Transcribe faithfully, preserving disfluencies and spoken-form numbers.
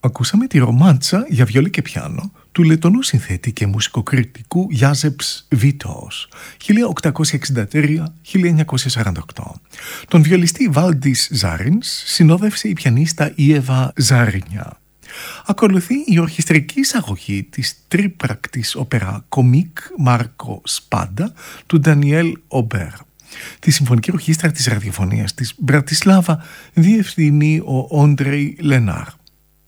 Ακούσαμε τη ρομάντσα για βιόλι και πιάνο του Λετονού συνθέτη και μουσικοκριτικού Γιάζεψ Βίτος χίλια οκτακόσια εξήντα τρία με χίλια εννιακόσια σαράντα οκτώ. Τον βιολιστή Βάλντις Ζάρινς συνόδευσε η πιανίστα Ιέβα Ζάρινια. Ακολουθεί η ορχιστρική εισαγωγή της τρίπρακτης όπερα κομικ Μάρκο Σπάντα του Ντανιέλ Ομπέρ. Τη συμφωνική ορχήστρα της ραδιοφωνίας της Μπρατισλάβα διευθύνει ο Όντρεϊ Λενάρ.